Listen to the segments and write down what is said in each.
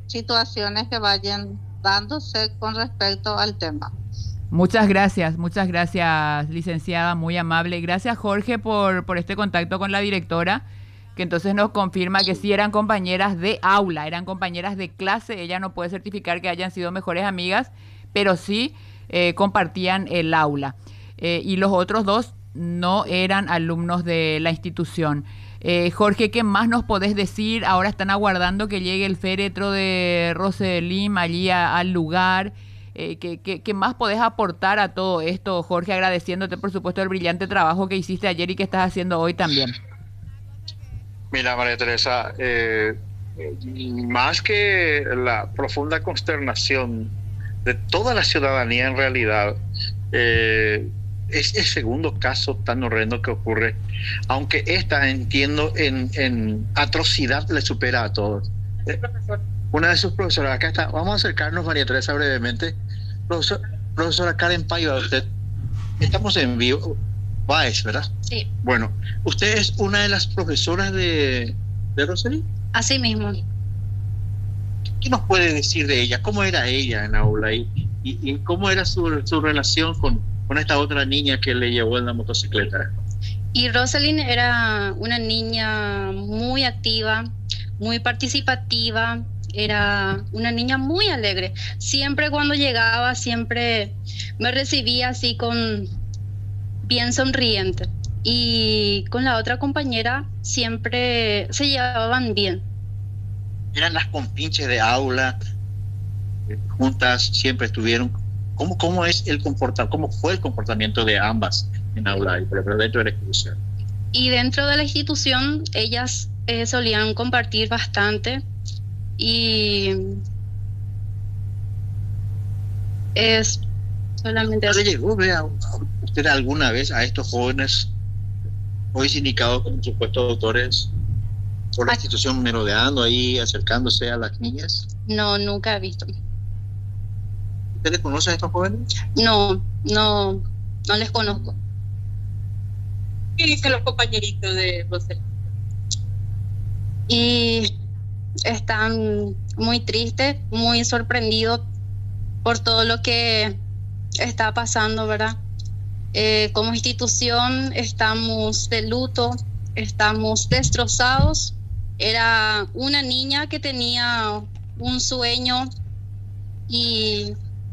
situaciones que vayan dándose con respecto al tema. Muchas gracias, licenciada, muy amable. Gracias, Jorge, por este contacto con la directora, que entonces nos confirma que Sí. sí eran compañeras de aula, eran compañeras de clase. Ella no puede certificar que hayan sido mejores amigas, pero sí compartían el aula. Y los otros dos no eran alumnos de la institución. Jorge, ¿qué más nos podés decir? Ahora están aguardando que llegue el féretro de Roselim allí al lugar. ¿Qué más podés aportar a todo esto, Jorge? Agradeciéndote, por supuesto, el brillante trabajo que hiciste ayer y que estás haciendo hoy también. Mira, María Teresa, más que la profunda consternación de toda la ciudadanía en realidad, es el segundo caso tan horrendo que ocurre, aunque esta, entiendo, en atrocidad le supera a todos. Una de sus profesoras, acá está, vamos a acercarnos, María Teresa, brevemente. Profesora Karen Paiva, usted, estamos en vivo, Baez, ¿verdad? Sí. Bueno, usted es una de las profesoras de Rosely. Así mismo. ¿Qué nos puede decir de ella? ¿Cómo era ella en aula? ¿Y cómo era su relación con esta otra niña que le llevó en la motocicleta? Y Rosalind era una niña muy activa, muy participativa, era una niña muy alegre. Siempre cuando llegaba, siempre me recibía así bien sonriente. Y con la otra compañera siempre se llevaban bien. Eran las compinches de aula, juntas, siempre estuvieron. ¿Cómo es el comportamiento? ¿Cómo fue el comportamiento de ambas en aula, pero dentro de la institución? Y dentro de la institución, ellas solían compartir bastante. Y es solamente... ¿Le llegó usted alguna vez a estos jóvenes hoy sindicados como supuestos autores por la institución merodeando ahí, acercándose a las niñas? No, nunca he visto. ¿Usted les conoce a estos jóvenes? No les conozco. ¿Qué dicen los compañeritos de Rosely? Y están muy tristes, muy sorprendidos por todo lo que está pasando, ¿verdad? Como institución estamos de luto, estamos destrozados. Era una niña que tenía un sueño y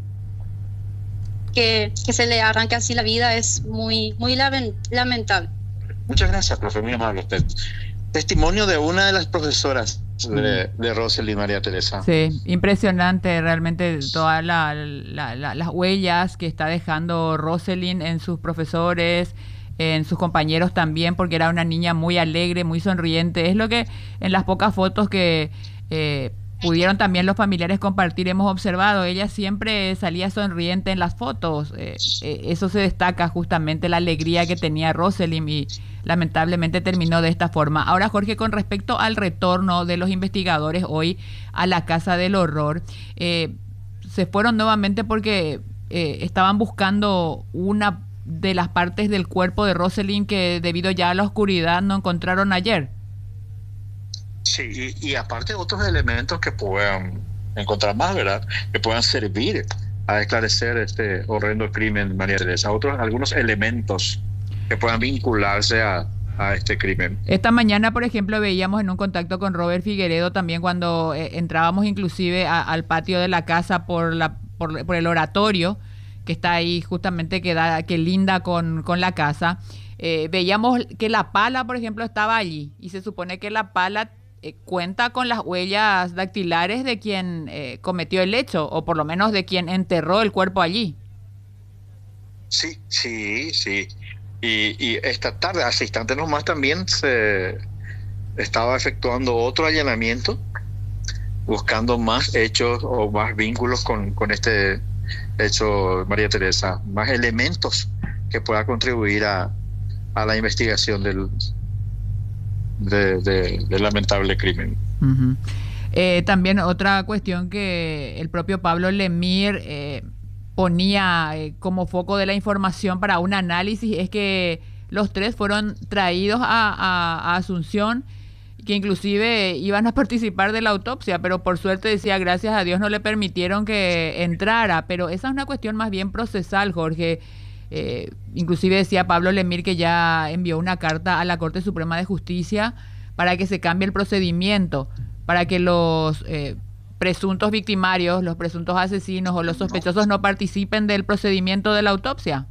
que se le arranque así la vida es muy lamentable. Muchas gracias, profe, muy amable usted. Testimonio de una de las profesoras de Rosely, María Teresa. Sí, impresionante realmente todas las huellas que está dejando Rosalind en sus profesores, en sus compañeros también, porque era una niña muy alegre, muy sonriente. Es lo que en las pocas fotos que pudieron también los familiares compartir hemos observado. Ella siempre salía sonriente en las fotos. Eso se destaca justamente, la alegría que tenía Rosalind, y lamentablemente terminó de esta forma. Ahora, Jorge, con respecto al retorno de los investigadores hoy a la Casa del Horror, se fueron nuevamente porque estaban buscando una de las partes del cuerpo de Rosalind que debido ya a la oscuridad no encontraron ayer. Sí, y aparte otros elementos que puedan encontrar más, ¿verdad? Que puedan servir a esclarecer este horrendo crimen, María Teresa. Algunos elementos que puedan vincularse a este crimen. Esta mañana, por ejemplo, veíamos en un contacto con Robert Figueredo también cuando entrábamos inclusive al patio de la casa por el oratorio que está ahí justamente que linda con la casa. Veíamos que la pala, por ejemplo, estaba allí y se supone que la pala cuenta con las huellas dactilares de quien cometió el hecho, o por lo menos de quien enterró el cuerpo allí. Sí. Y esta tarde, hace instantes nomás, también se estaba efectuando otro allanamiento, buscando más hechos o más vínculos con este hecho, María Teresa, más elementos que pueda contribuir a la investigación del lamentable crimen. Uh-huh. También otra cuestión que el propio Pablo Lemir ponía como foco de la información para un análisis es que los tres fueron traídos a Asunción que inclusive iban a participar de la autopsia, pero por suerte decía, gracias a Dios no le permitieron que entrara. Pero esa es una cuestión más bien procesal, Jorge. Inclusive decía Pablo Lemir que ya envió una carta a la Corte Suprema de Justicia para que se cambie el procedimiento, para que los presuntos victimarios, los presuntos asesinos o los sospechosos no participen del procedimiento de la autopsia.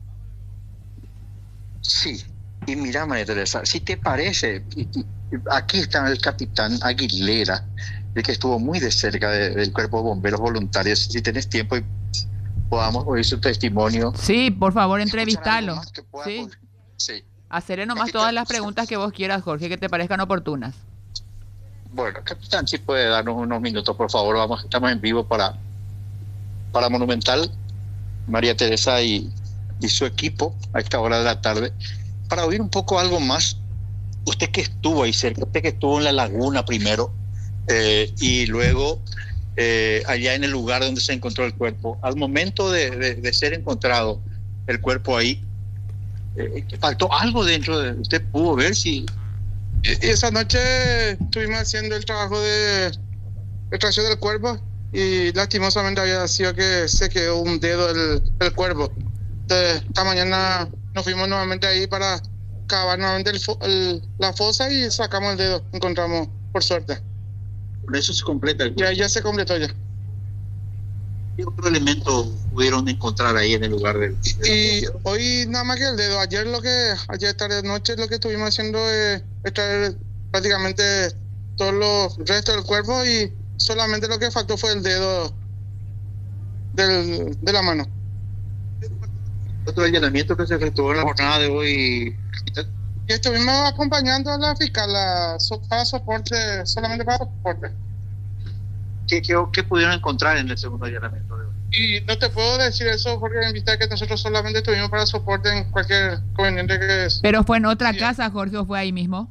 Sí, y mira, María Teresa, si te parece, aquí está el capitán Aguilera, el que estuvo muy de cerca del Cuerpo de Bomberos Voluntarios. Si tenés tiempo y podamos oír su testimonio. Sí, por favor, entrevistalo. Sí. Sí. Hacerle nomás Capitán, todas las preguntas que vos quieras, Jorge, que te parezcan oportunas. Bueno, capitán, si puede darnos unos minutos, por favor. Estamos en vivo para Monumental, María Teresa y su equipo a esta hora de la tarde, para oír un poco algo más. Usted que estuvo ahí cerca, usted que estuvo en la laguna primero, y luego allá en el lugar donde se encontró el cuerpo, al momento de ser encontrado el cuerpo ahí, ¿faltó algo dentro de usted? ¿Pudo ver si...? Esa noche estuvimos haciendo el trabajo de extracción del cuerpo y lastimosamente había sido que se quedó un dedo del cuerpo. Entonces, esta mañana nos fuimos nuevamente ahí para cavar nuevamente la fosa y sacamos el dedo. Encontramos, por suerte. Por eso se completa el Ya se completó ya. ¿Qué otro elemento pudieron encontrar ahí en el lugar del... Y hoy nada más que el dedo. Ayer tarde de noche lo que estuvimos haciendo es extraer prácticamente todos los restos del cuerpo y solamente lo que faltó fue el dedo de la mano. Otro allanamiento que se efectuó en la jornada de hoy. Y estuvimos acompañando a la fiscal para soporte, solamente para soporte. ¿Qué pudieron encontrar en el segundo allanamiento de hoy? Y no te puedo decir eso porque en vista que nosotros solamente estuvimos para soporte en cualquier conveniente que es. ¿Pero fue en otra casa, Jorge, o fue ahí mismo?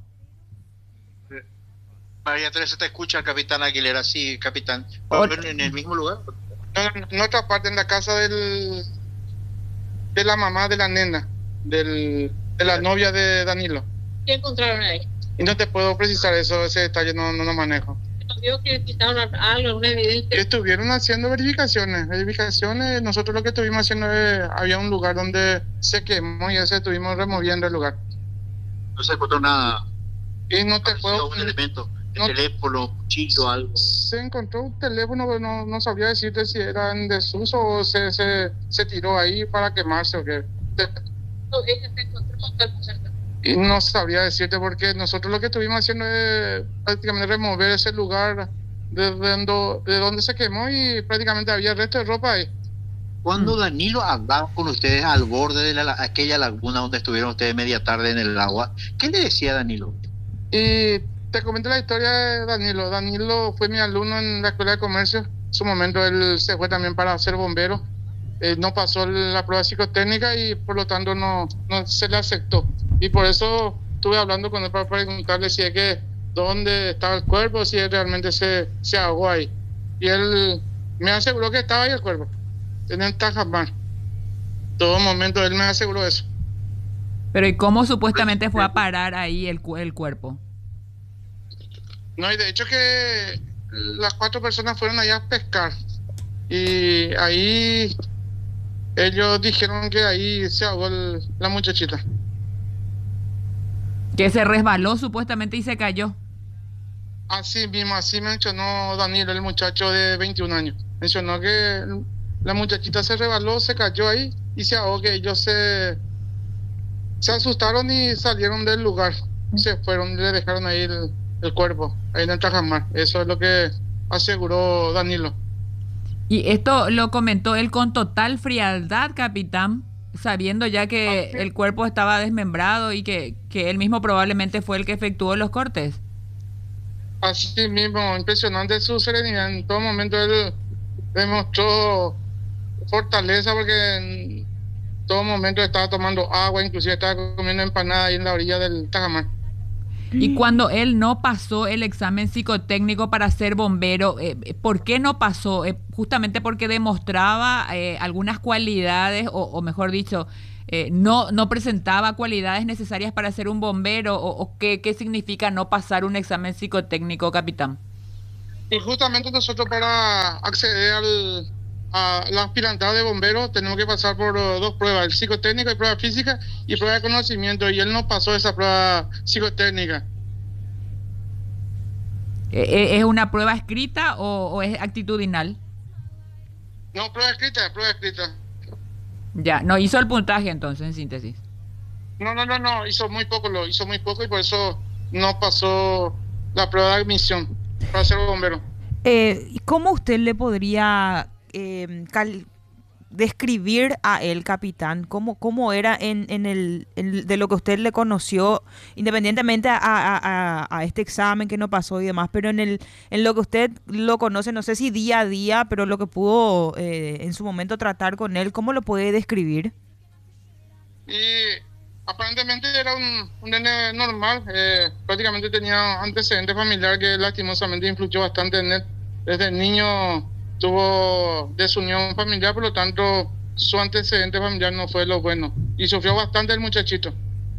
María Teresa, te escucha el capitán Aguilera. Sí, capitán. ¿En el mismo lugar? No, en otra parte, en la casa de la mamá de la nena, de la novia de Danilo. ¿Qué encontraron ahí? Y no te puedo precisar eso, ese detalle no lo manejo. ¿Vio que quitaron algo, alguna evidencia? Estuvieron haciendo verificaciones. Nosotros lo que estuvimos haciendo había un lugar donde se quemó y ese estuvimos removiendo el lugar. No se encontró nada. Y no te puedo... Un elemento, no, teléfono, cuchillo, algo. Se encontró un teléfono, pero no sabría decirte si era en desuso o se tiró ahí para quemarse o qué. Ella se encontró cerca. Y no sabría decirte porque nosotros lo que estuvimos haciendo es prácticamente remover ese lugar de donde se quemó y prácticamente había resto de ropa ahí. Cuando Danilo andaba con ustedes al borde de aquella laguna donde estuvieron ustedes media tarde en el agua, ¿qué le decía Danilo? Y te comento la historia de Danilo. Danilo fue mi alumno en la Escuela de Comercio. En su momento él se fue también para ser bombero. No pasó la prueba psicotécnica y por lo tanto no se le aceptó. Y por eso estuve hablando con él para preguntarle si es que dónde estaba el cuerpo, si él realmente se ahogó ahí. Y él me aseguró que estaba ahí el cuerpo, en el Tajamar. Todo momento él me aseguró eso. Pero ¿y cómo supuestamente fue a parar ahí el cuerpo? No, y de hecho que las 4 personas fueron allá a pescar. Y ahí ellos dijeron que ahí se ahogó la muchachita. Que se resbaló supuestamente y se cayó. Así mismo, así mencionó Danilo, el muchacho de 21 años. Mencionó que la muchachita se resbaló, se cayó ahí y se ahogó, que ellos se asustaron y salieron del lugar. Se fueron y le dejaron ahí el cuerpo, ahí en el Tajamar. Eso es lo que aseguró Danilo. Y esto lo comentó él con total frialdad, capitán, sabiendo ya que el cuerpo estaba desmembrado y que él mismo probablemente fue el que efectuó los cortes. Así mismo, impresionante su serenidad. En todo momento él demostró fortaleza porque en todo momento estaba tomando agua, inclusive estaba comiendo empanada ahí en la orilla del Tajamar. Y cuando él no pasó el examen psicotécnico para ser bombero, ¿por qué no pasó? Justamente porque demostraba algunas cualidades, o mejor dicho, no presentaba cualidades necesarias para ser un bombero, o qué significa no pasar un examen psicotécnico, capitán? Y justamente nosotros para acceder a la aspirantada de bomberos tenemos que pasar por dos pruebas, el psicotécnico y prueba física y prueba de conocimiento, y él no pasó esa prueba psicotécnica. ¿Es una prueba escrita o es actitudinal? No, prueba escrita, prueba escrita. Ya, no hizo el puntaje entonces, en síntesis. No, hizo muy poco y por eso no pasó la prueba de admisión para ser bombero. ¿Cómo usted le podría describir a él, capitán? ¿Cómo era de lo que usted le conoció, independientemente a este examen que no pasó y demás, pero en lo que usted lo conoce, no sé si día a día, pero lo que pudo en su momento tratar con él, ¿cómo lo puede describir? Y aparentemente era un nene normal, prácticamente tenía antecedentes familiares que lastimosamente influyó bastante en él. Desde niño tuvo desunión familiar, por lo tanto su antecedente familiar no fue lo bueno y sufrió bastante el muchachito.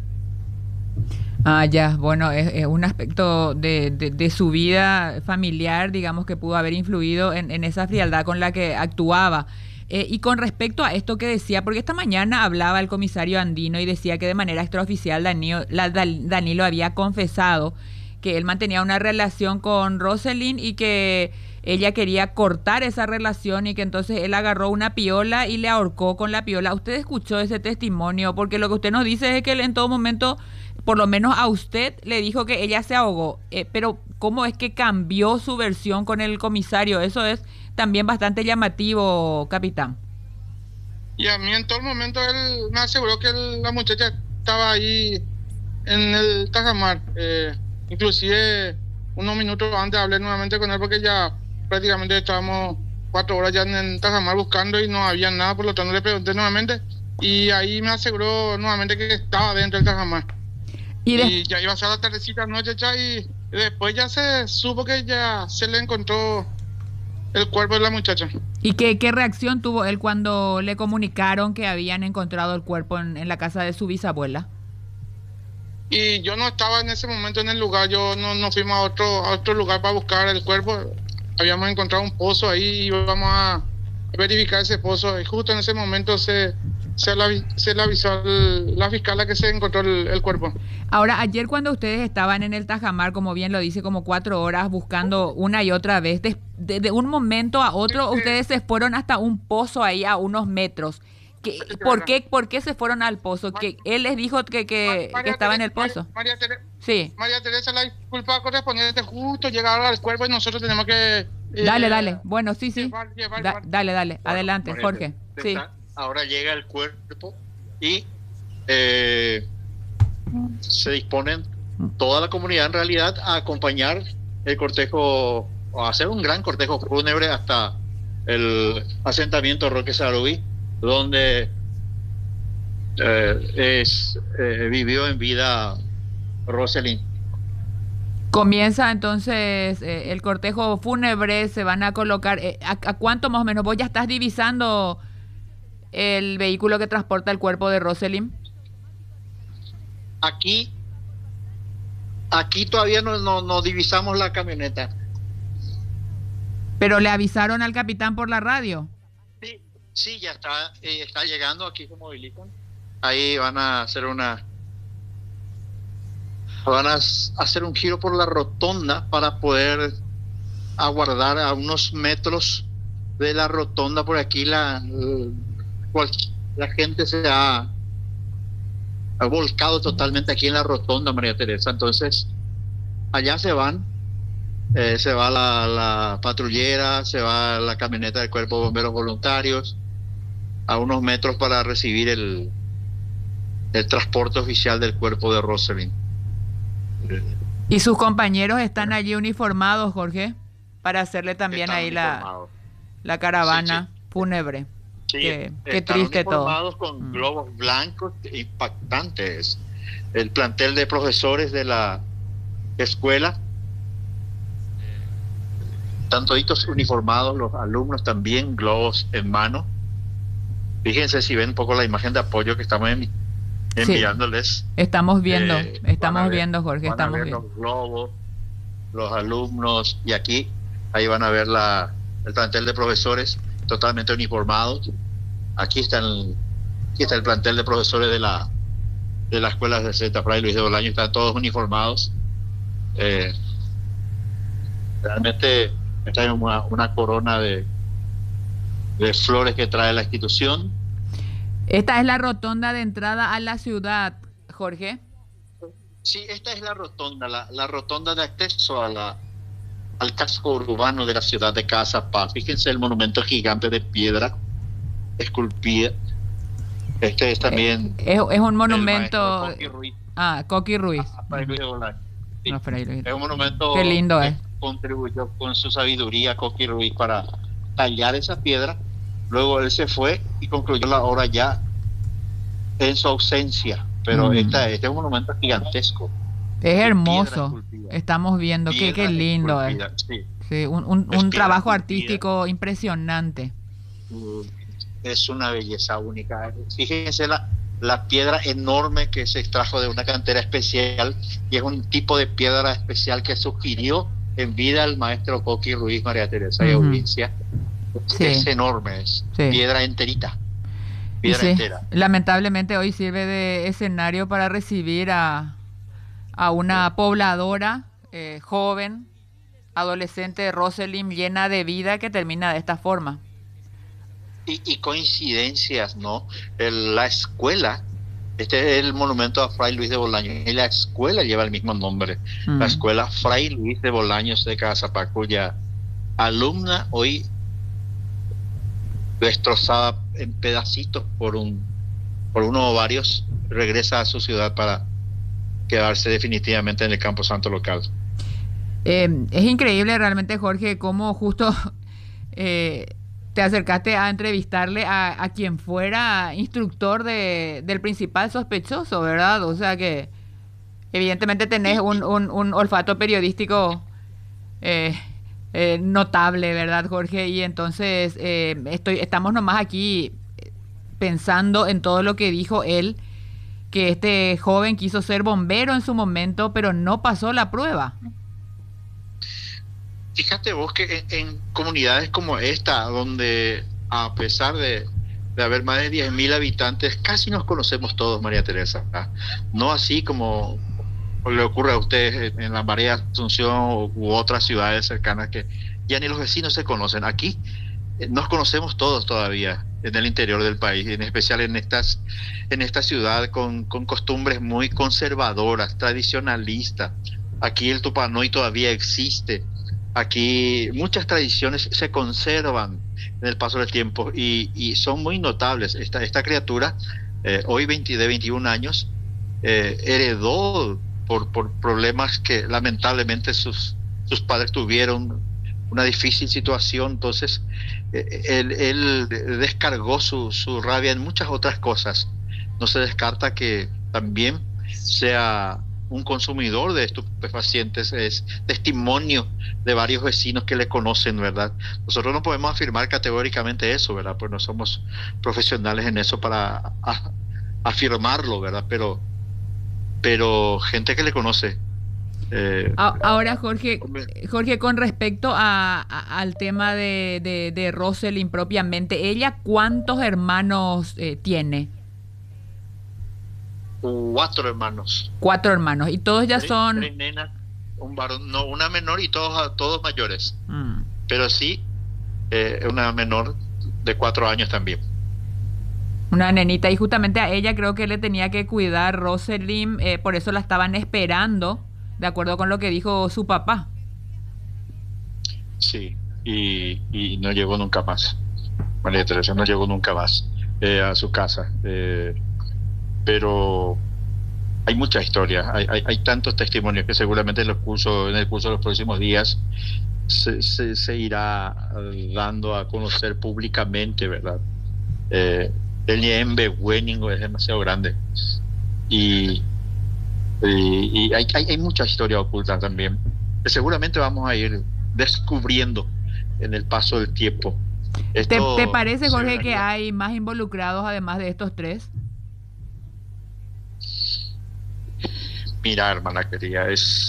Ah, ya, bueno, es un aspecto de su vida familiar, digamos, que pudo haber influido en esa frialdad con la que actuaba. Y con respecto a esto que decía, porque esta mañana hablaba el comisario Andino y decía que de manera extraoficial Danilo había confesado que él mantenía una relación con Rosalind y que ella quería cortar esa relación, y que entonces él agarró una piola y le ahorcó con la piola. ¿Usted escuchó ese testimonio? Porque lo que usted nos dice es que él en todo momento, por lo menos a usted, le dijo que ella se ahogó. Pero ¿cómo es que cambió su versión con el comisario? Eso es también bastante llamativo, capitán. Y a mí en todo el momento él me aseguró que la muchacha estaba ahí en el Tajamar. Inclusive unos minutos antes hablé nuevamente con él porque ya prácticamente estábamos 4 horas ya en el Tajamar buscando y no había nada, por lo tanto le pregunté nuevamente y ahí me aseguró nuevamente que estaba dentro del Tajamar. Y ya iba a ser la tardecita noche ya, y después ya se supo que ya se le encontró el cuerpo de la muchacha. ¿Y qué reacción tuvo él cuando le comunicaron que habían encontrado el cuerpo en la casa de su bisabuela? Y yo no estaba en ese momento en el lugar, yo no fuimos a otro lugar para buscar el cuerpo. Habíamos encontrado un pozo ahí y íbamos a verificar ese pozo, y justo en ese momento se le avisó a la fiscal que se encontró el cuerpo. Ahora, ayer cuando ustedes estaban en el Tajamar, como bien lo dice, como 4 horas buscando una y otra vez, de un momento a otro, ustedes se fueron hasta un pozo ahí a unos metros. ¿Por qué se fueron al pozo? ¿Que él les dijo que estaba en el pozo? Sí. María Teresa, la disculpa correspondiente, justo llegaron al cuerpo y nosotros tenemos que... Dale. Bueno, sí. Llevar. Dale. Bueno, Adelante, Jorge. Sí. Ahora llega el cuerpo y se disponen toda la comunidad en realidad a acompañar el cortejo, o a hacer un gran cortejo fúnebre hasta el asentamiento Roque Sarubí, donde vivió en vida Rosalind. Comienza entonces el cortejo fúnebre, se van a colocar, ¿a cuánto más o menos? ¿Vos ya estás divisando el vehículo que transporta el cuerpo de Rosalind? Aquí todavía no divisamos la camioneta. ¿Pero le avisaron al capitán por la radio? Sí, ya está llegando, aquí se movilizan. Ahí van a hacer un giro por la rotonda para poder aguardar a unos metros de la rotonda. Por aquí la gente se ha volcado totalmente aquí en la rotonda, María Teresa. Entonces allá se va la patrullera, se va la camioneta del Cuerpo de Bomberos Voluntarios a unos metros para recibir el transporte oficial del cuerpo de Rosalind. ¿Y sus compañeros están allí uniformados, Jorge, para hacerle también ahí la caravana fúnebre? Sí, qué triste todo. Uniformados con globos blancos impactantes. El plantel de profesores de la escuela, están toditos uniformados, los alumnos también, globos en mano. Fíjense si ven un poco la imagen de apoyo que estamos enviándoles. Estamos viendo, Van a ver, Jorge, van a estamos ver viendo. los globos, los alumnos, y aquí, ahí van a ver el plantel de profesores totalmente uniformados. Aquí está el plantel de profesores de la escuela de Santa Fray Luis de Bolaños, están todos uniformados. Realmente esta es una corona de flores que trae la institución. Esta es la rotonda de entrada a la ciudad, Jorge. Sí, esta es la rotonda, la rotonda de acceso al casco urbano de la ciudad de Caazapá. Fíjense el monumento gigante de piedra esculpida. Este es también es un monumento. Coqui Ruiz. Coqui Ruiz. Fray Luis de Bolaños. Sí. No, Fray Luis. Es un monumento Qué lindo que es. contribuyó con su sabiduría Coqui Ruiz para tallar esa piedra. Luego él se fue y concluyó la obra ya en su ausencia. Pero este es un monumento gigantesco. Es hermoso. Piedra esculpida. Estamos viendo qué lindo es. Sí. Sí, un trabajo artístico impresionante. Es una belleza única. Fíjense la piedra enorme que se extrajo de una cantera especial, y es un tipo de piedra especial que sugirió en vida el maestro Coqui Ruiz, María Teresa y Audiencia. Sí. Es enorme, es piedra enterita. Piedra entera. Lamentablemente hoy sirve de escenario para recibir a una pobladora joven, adolescente, Rosalind, llena de vida, que termina de esta forma. Y coincidencias, ¿no? La escuela, este es el monumento a Fray Luis de Bolaños, y la escuela lleva el mismo nombre, la escuela Fray Luis de Bolaños de Caazapá, cuya alumna hoy destrozada en pedacitos por uno o varios, regresa a su ciudad para quedarse definitivamente en el Campo Santo local. Es increíble realmente, Jorge, cómo justo te acercaste a entrevistarle a quien fuera instructor del principal sospechoso, ¿verdad? O sea que evidentemente tenés un olfato periodístico notable, ¿verdad, Jorge? Y entonces estamos nomás aquí pensando en todo lo que dijo él, que este joven quiso ser bombero en su momento, pero no pasó la prueba. Fíjate vos que en comunidades como esta, donde a pesar de haber más de 10.000 habitantes, casi nos conocemos todos, María Teresa, ¿verdad? No así como le ocurre a ustedes en la María Asunción u otras ciudades cercanas, que ya ni los vecinos se conocen. Aquí nos conocemos todos todavía en el interior del país, en especial en esta ciudad con costumbres muy conservadoras, tradicionalistas. Aquí el Tupanoy todavía existe. Aquí muchas tradiciones se conservan en el paso del tiempo y son muy notables. Esta criatura, hoy de 21 años, heredó por problemas que lamentablemente sus padres tuvieron, una difícil situación. Entonces él descargó su rabia en muchas otras cosas. No se descarta que también sea un consumidor de estupefacientes. Es testimonio de varios vecinos que le conocen, ¿verdad? Nosotros no podemos afirmar categóricamente eso, ¿verdad? Pues no somos profesionales en eso para afirmarlo, ¿verdad? Pero gente que le conoce. Ahora, Jorge, con respecto al tema de Rosalind propiamente, ¿ella cuántos hermanos tiene? 4 hermanos. 4 hermanos, y todos ya 3 son... nenas, un varón, no, una menor y todos mayores. Pero sí, una menor de 4 años también. Una nenita, y justamente a ella creo que le tenía que cuidar Rosalind, por eso la estaban esperando, de acuerdo con lo que dijo su papá. Sí, y no llegó nunca más. María Teresa no llegó nunca más a su casa. Pero hay muchas historias, hay tantos testimonios que seguramente en el curso de los próximos días se irá dando a conocer públicamente, ¿verdad? El Niembe Wenning es demasiado grande y hay muchas historias ocultas también que seguramente vamos a ir descubriendo en el paso del tiempo. ¿Te parece, se Jorge, que daría. hay más involucrados además de estos tres? Mira, hermana querida,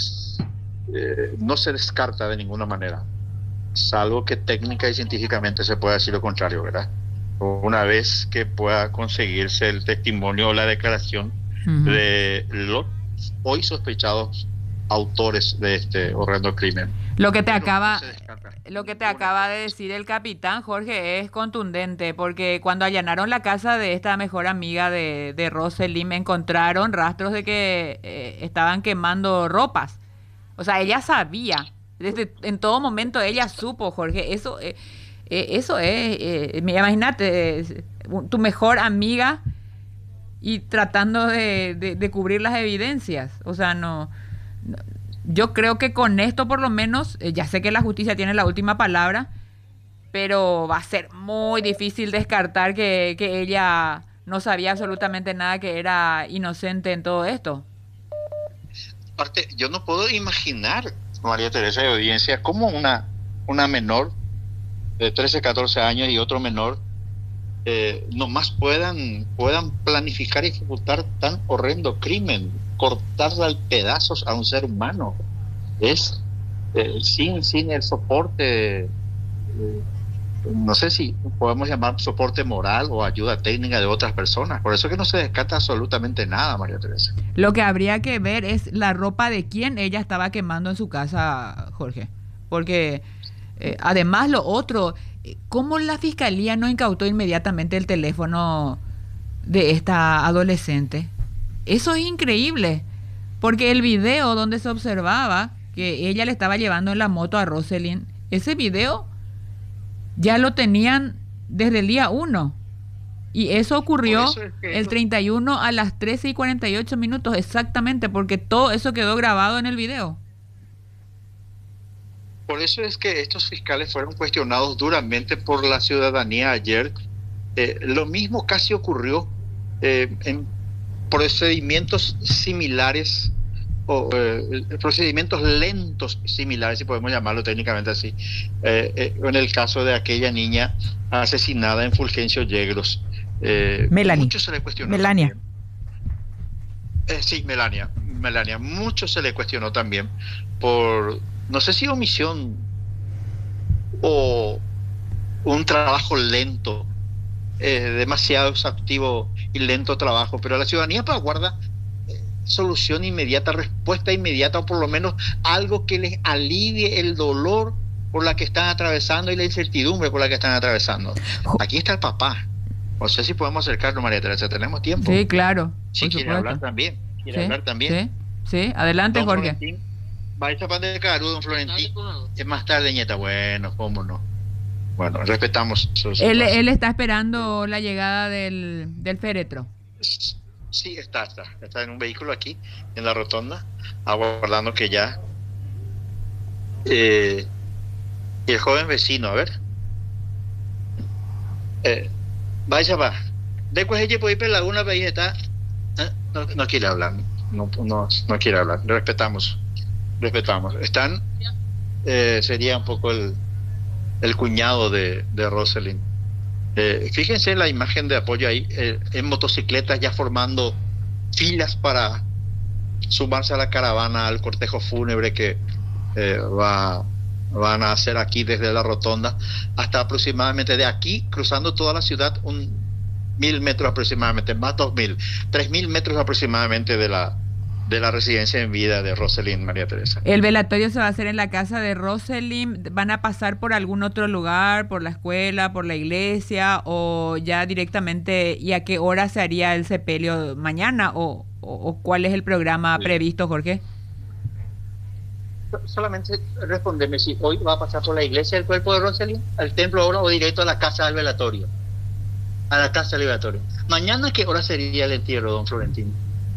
no se descarta de ninguna manera, salvo que técnica y científicamente se pueda decir lo contrario, ¿verdad? Una vez que pueda conseguirse el testimonio o la declaración Ujú. de los hoy sospechados autores de este horrendo crimen. Lo que te Pero acaba, no se descarta lo que te ninguna acaba de hipótesis. decir el capitán, Jorge, es contundente, porque cuando allanaron la casa de esta mejor amiga de Rosalind, encontraron rastros de que estaban quemando ropas. O sea, ella sabía, en todo momento ella supo, Jorge, eso es, imagínate, tu mejor amiga y tratando de cubrir las evidencias. O sea, no, yo creo que con esto por lo menos, ya sé que la justicia tiene la última palabra, pero va a ser muy difícil descartar que ella no sabía absolutamente nada, que era inocente en todo esto. Aparte, yo no puedo imaginar, María Teresa de audiencia, cómo una menor de 13, 14 años y otro menor nomás puedan planificar y ejecutar tan horrendo crimen, cortarle a pedazos a un ser humano. Es sin el soporte, no sé si podemos llamar soporte moral o ayuda técnica de otras personas. Por eso que no se descarta absolutamente nada, María Teresa. Lo que habría que ver es la ropa de quién ella estaba quemando en su casa, Jorge. Porque además lo otro, ¿cómo la fiscalía no incautó inmediatamente el teléfono de esta adolescente? Eso es increíble, porque el video donde se observaba que ella le estaba llevando en la moto a Rosalind, ese video ya lo tenían desde el día 1. Y eso ocurrió Por eso es que el 31 a las 13:48 exactamente, porque todo eso quedó grabado en el video. Por eso es que estos fiscales fueron cuestionados duramente por la ciudadanía ayer. Lo mismo casi ocurrió en procedimientos similares o procedimientos lentos similares, si podemos llamarlo técnicamente así, en el caso de aquella niña asesinada en Fulgencio Yegros. Melanie. Mucho se le cuestionó Melania. también. Sí, Melania. Mucho se le cuestionó también por, no sé si omisión o un trabajo lento, demasiado exhaustivo y lento trabajo, pero la ciudadanía pues aguarda solución inmediata, respuesta inmediata, o por lo menos algo que les alivie el dolor por la que están atravesando y la incertidumbre por la que están atravesando. Aquí está el papá. No sé si podemos acercarnos, María Teresa, tenemos tiempo. Sí, claro. Si por quiere supuesto. hablar también. ¿Quiere Sí, hablar también? sí, adelante, Don Jorge. Florentín, va a echar pan de Caru, don Florentín. Es más tarde, nieta. Bueno, cómo no. Bueno, respetamos su Él situación. está esperando la llegada del féretro. Sí, está en un vehículo aquí, en la rotonda, aguardando que ya. Y el joven vecino, a ver. Vaya va. Después ella puede ir por la laguna, pero ahí está. No quiere hablar. No quiere hablar. Respetamos. Están, sería un poco el cuñado de Rosalind. Fíjense en la imagen de apoyo ahí, en motocicletas ya formando filas para sumarse a la caravana, al cortejo fúnebre que van a hacer aquí desde la rotonda hasta aproximadamente de aquí, cruzando toda la ciudad, 1.000 metros aproximadamente, más 2.000, 3.000 metros aproximadamente de la residencia en vida de Rosalind, María Teresa. El velatorio se va a hacer en la casa de Rosalind. ¿Van a pasar por algún otro lugar, por la escuela, por la iglesia, o ya directamente, y a qué hora se haría el sepelio? ¿Mañana o cuál es el programa previsto, Jorge? Solamente respondeme si hoy va a pasar por la iglesia el cuerpo de Rosalind, al templo ahora, o directo a la casa del velatorio. A la casa del velatorio. ¿Mañana qué hora sería el entierro, don Florentino?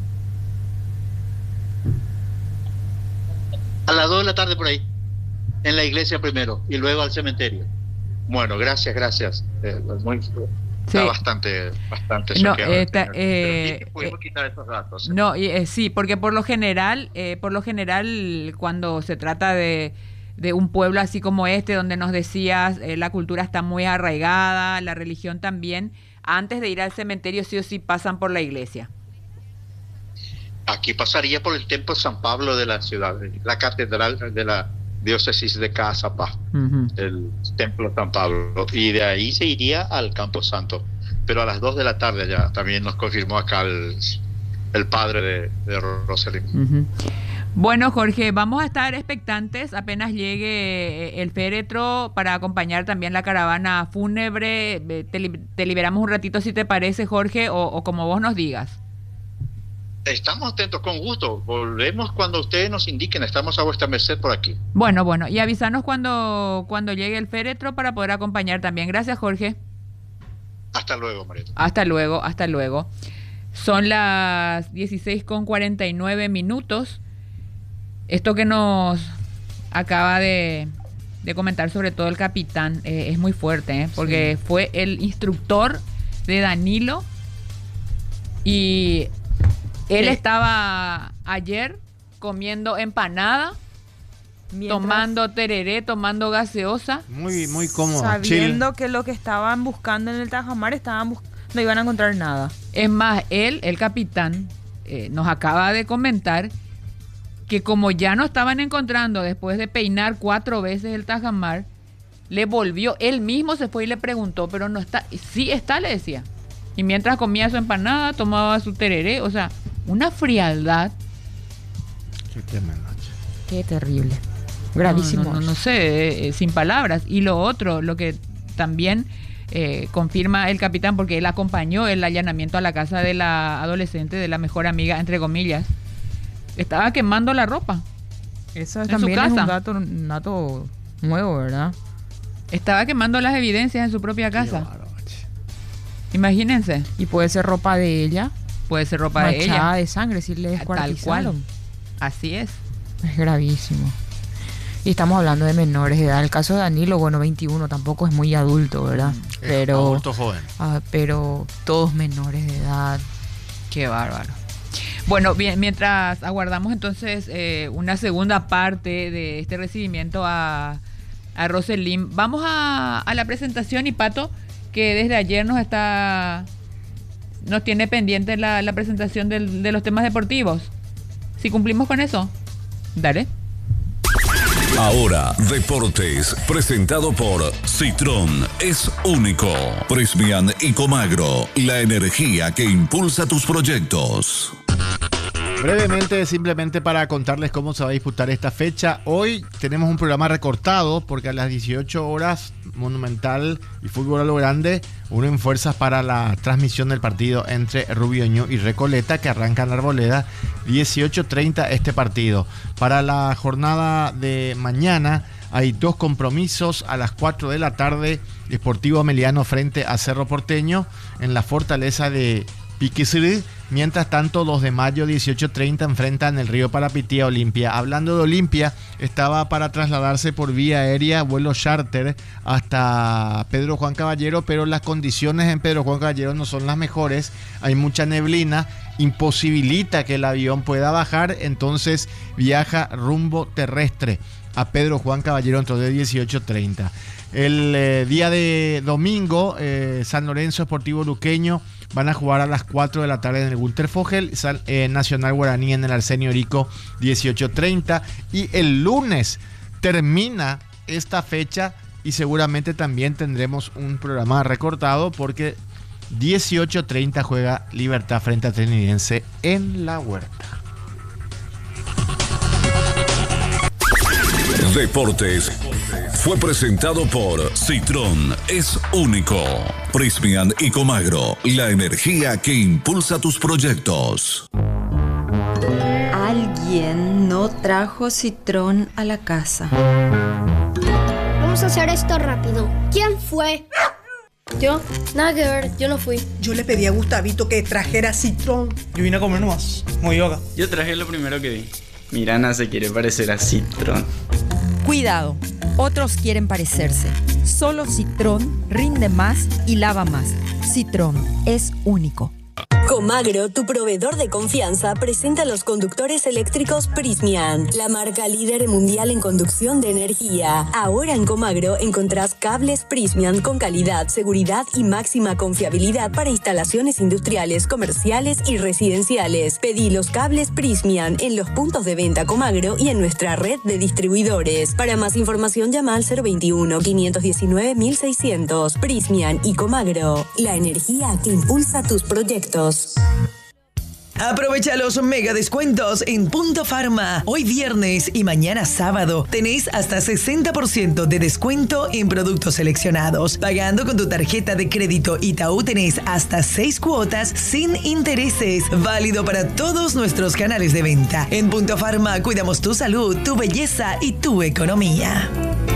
A las 2 de la tarde por ahí, en la iglesia primero y luego al cementerio. Bueno, gracias. Está bastante No, choqueado. Pudimos quitar esos datos. No, sí, porque por lo general, cuando se trata de de un pueblo así como este, donde nos decías, la cultura está muy arraigada, la religión también, antes de ir al cementerio sí o sí pasan por la iglesia? Aquí pasaría por el Templo San Pablo de la ciudad, la catedral de la diócesis de Caazapá, el Templo San Pablo, y de ahí se iría al Campo Santo, pero a las 2 de la tarde ya también nos confirmó acá el padre de Rosalind. Bueno, Jorge, vamos a estar expectantes apenas llegue el féretro para acompañar también la caravana fúnebre. Te liberamos un ratito si te parece, Jorge, o como vos nos digas. Estamos atentos, con gusto. Volvemos cuando ustedes nos indiquen. Estamos a vuestra merced por aquí. Bueno, y avísanos cuando llegue el féretro para poder acompañar también. Gracias, Jorge. Hasta luego, Marieta. Hasta luego. Son las 16:49. Esto que nos acaba de comentar sobre todo el capitán es muy fuerte, porque sí, fue el instructor de Danilo y él estaba ayer comiendo empanada, tomando tereré, tomando gaseosa. Muy cómodo. Sabiendo que lo que estaban buscando en el Tajamar no iban a encontrar nada. Es más, el capitán, nos acaba de comentar que como ya no estaban encontrando después de peinar 4 veces el Tajamar, le volvió, él mismo se fue y le preguntó, pero no está. Sí está, le decía. Y mientras comía su empanada, tomaba su tereré, o sea, una frialdad. Qué tremendo. Qué terrible. Gravísimo. No sé, sin palabras. Y lo otro, lo que también confirma el capitán, porque él acompañó el allanamiento a la casa de la adolescente, de la mejor amiga, entre comillas, estaba quemando la ropa. Eso también es un dato nuevo, ¿verdad? Estaba quemando las evidencias en su propia casa. Imagínense. Y puede ser ropa de ella. Puede ser ropa de ella. Manchada de sangre, si le descuartizaron. Tal cual. Así es. Es gravísimo. Y estamos hablando de menores de edad. El caso de Danilo, 21, tampoco es muy adulto, ¿verdad? Pero adulto joven. Pero todos menores de edad. Qué bárbaro. Bueno, bien, mientras aguardamos entonces una segunda parte de este recibimiento a Rosalind, vamos a la presentación, y Pato, que desde ayer nos tiene pendiente la presentación de los temas deportivos. Si cumplimos con eso, dale. Ahora, Deportes, presentado por Citrón, es único. Prismian y Comagro, la energía que impulsa tus proyectos. Brevemente, simplemente para contarles cómo se va a disputar esta fecha. Hoy tenemos un programa recortado porque a las 18 horas Monumental y Fútbol a lo Grande unen fuerzas para la transmisión del partido entre Rubioño y Recoleta, que arranca en la Arboleda, 18:30 este partido. Para la jornada de mañana hay 2 compromisos a las 4 de la tarde. Sportivo Meliano frente a Cerro Porteño en la fortaleza de Piquisiri. Mientras tanto, 2 de mayo, 18:30, enfrentan el Río Parapití a Olimpia. Hablando de Olimpia, estaba para trasladarse por vía aérea, vuelo charter hasta Pedro Juan Caballero, pero las condiciones en Pedro Juan Caballero no son las mejores. Hay mucha neblina, imposibilita que el avión pueda bajar, entonces viaja rumbo terrestre a Pedro Juan Caballero dentro de 18:30. El día de domingo, San Lorenzo Sportivo Luqueño van a jugar a las 4 de la tarde en el Gunter Fogel, Nacional Guaraní en el Arsenio Rico, 18:30. Y el lunes termina esta fecha y seguramente también tendremos un programa recortado porque 18:30 juega Libertad frente a Trinidense en La Huerta. Deportes fue presentado por Citrón, es único. Prismian y Comagro, la energía que impulsa tus proyectos. Alguien no trajo Citrón a la casa. Vamos a hacer esto rápido. ¿Quién fue? ¿Yo? Nada que ver, yo no fui. Yo le pedí a Gustavito que trajera Citrón. Yo vine a comer nomás, muy yoga. Yo traje lo primero que vi. Mirana se quiere parecer a Citrón. Cuidado, otros quieren parecerse. Solo Citrón rinde más y lava más. Citrón es único. Comagro, tu proveedor de confianza, presenta los conductores eléctricos Prysmian, la marca líder mundial en conducción de energía. Ahora en Comagro encontrás cables Prysmian con calidad, seguridad y máxima confiabilidad para instalaciones industriales, comerciales y residenciales. Pedí los cables Prysmian en los puntos de venta Comagro y en nuestra red de distribuidores. Para más información llama al 021-519-1600. Prysmian y Comagro, la energía que impulsa tus proyectos. Aprovecha los mega descuentos en Punto Pharma. Hoy viernes y mañana sábado tenés hasta 60% de descuento en productos seleccionados. Pagando con tu tarjeta de crédito Itaú tenés hasta 6 cuotas sin intereses. Válido para todos nuestros canales de venta. En Punto Pharma cuidamos tu salud, tu belleza y tu economía.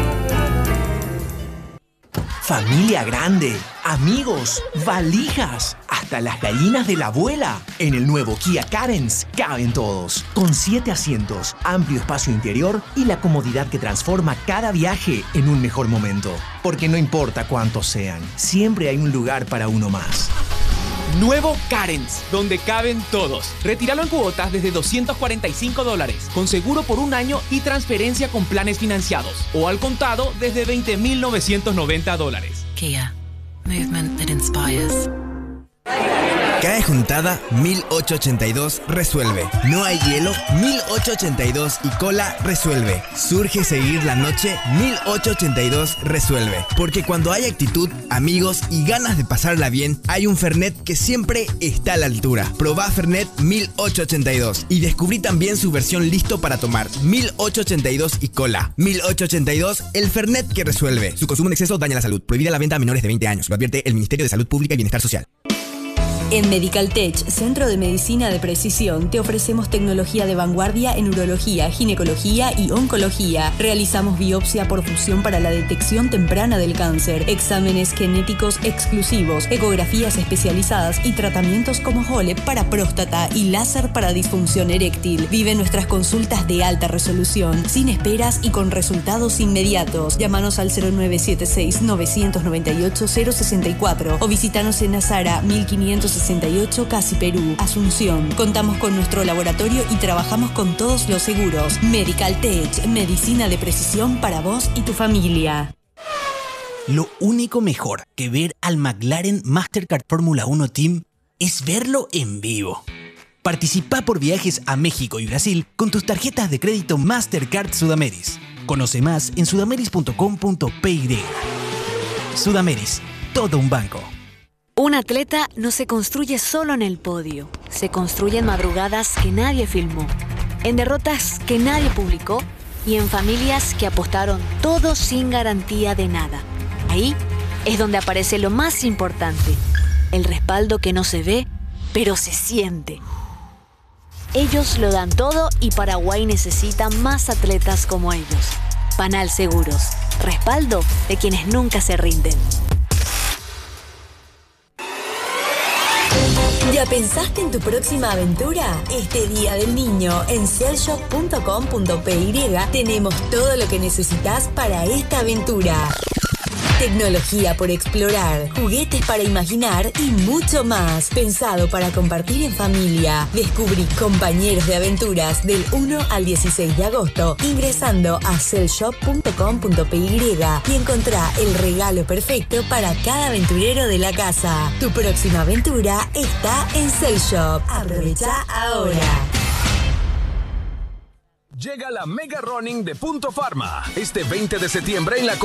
Familia grande, amigos, valijas, hasta las gallinas de la abuela. En el nuevo Kia Carens caben todos, con 7 asientos, amplio espacio interior y la comodidad que transforma cada viaje en un mejor momento. Porque no importa cuántos sean, siempre hay un lugar para uno más. Nuevo Carens, donde caben todos. Retíralo en cuotas desde $245, con seguro por un año y transferencia con planes financiados. O al contado desde $20,990. Kia. Movement that inspires. Cae juntada 1882 resuelve. No hay hielo 1882 y cola resuelve. Surge seguir la noche 1882 resuelve. Porque cuando hay actitud, amigos y ganas de pasarla bien, hay un Fernet que siempre está a la altura. Probá Fernet 1882 y descubrí también su versión listo para tomar 1882 y cola. 1882, el Fernet que resuelve. Su consumo en exceso daña la salud. Prohibida la venta a menores de 20 años. Lo advierte el Ministerio de Salud Pública y Bienestar Social. En Medical Tech, Centro de Medicina de Precisión, te ofrecemos tecnología de vanguardia en urología, ginecología y oncología. Realizamos biopsia por fusión para la detección temprana del cáncer, exámenes genéticos exclusivos, ecografías especializadas y tratamientos como HOLEP para próstata y láser para disfunción eréctil. Vive nuestras consultas de alta resolución, sin esperas y con resultados inmediatos. Llámanos al 0976-998-064 o visítanos en Azara 1568 Casi Perú, Asunción. Contamos con nuestro laboratorio y trabajamos con todos los seguros. Medical Tech, medicina de precisión para vos y tu familia. Lo único mejor que ver al McLaren Mastercard Fórmula 1 Team es verlo en vivo. Participa por viajes a México y Brasil con tus tarjetas de crédito Mastercard Sudameris. Conoce más en sudameris.com.py. Sudameris, todo un banco. Un atleta no se construye solo en el podio, se construye en madrugadas que nadie filmó, en derrotas que nadie publicó y en familias que apostaron todo sin garantía de nada. Ahí es donde aparece lo más importante, el respaldo que no se ve, pero se siente. Ellos lo dan todo y Paraguay necesita más atletas como ellos. Panal Seguros, respaldo de quienes nunca se rinden. ¿Ya pensaste en tu próxima aventura? Este Día del Niño en cellshop.com.py tenemos todo lo que necesitas para esta aventura. Tecnología por explorar, juguetes para imaginar y mucho más. Pensado para compartir en familia. Descubrí compañeros de aventuras del 1 al 16 de agosto ingresando a cellshop.com.py y encontrá el regalo perfecto para cada aventurero de la casa. Tu próxima aventura está en Cellshop. Aprovecha ahora. Llega la Mega Running de Punto Pharma este 20 de septiembre en la